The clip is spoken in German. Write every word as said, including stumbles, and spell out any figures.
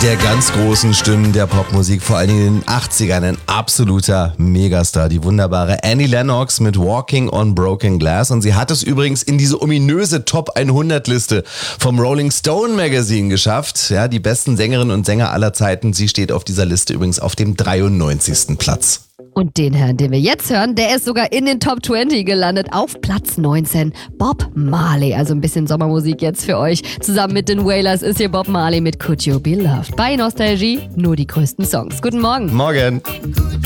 der ganz großen Stimmen der Popmusik, vor allen Dingen in den achtzigern, ein absoluter Megastar, die wunderbare Annie Lennox mit Walking on Broken Glass. Und sie hat es übrigens in diese ominöse Top hundert Liste vom Rolling Stone Magazine geschafft. Ja, die besten Sängerinnen und Sänger aller Zeiten. Sie steht auf dieser Liste übrigens auf dem dreiundneunzigsten Platz. Und den Herrn, den wir jetzt hören, der ist sogar in den Top zwanzig gelandet, auf Platz neunzehn. Bob Marley, also ein bisschen Sommermusik jetzt für euch. Zusammen mit den Wailers ist hier Bob Marley mit Could You Be Loved. Bei Nostalgie nur die größten Songs. Guten Morgen. Morgen.